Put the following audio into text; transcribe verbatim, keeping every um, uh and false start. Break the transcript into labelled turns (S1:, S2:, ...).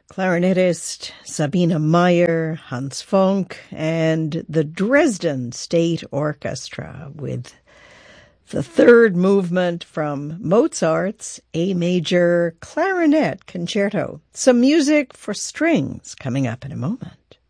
S1: clarinetist Sabine Meyer, Hans Funk, and the Dresden State Orchestra with the third movement from Mozart's A Major Clarinet Concerto. Some music for strings coming up in a moment.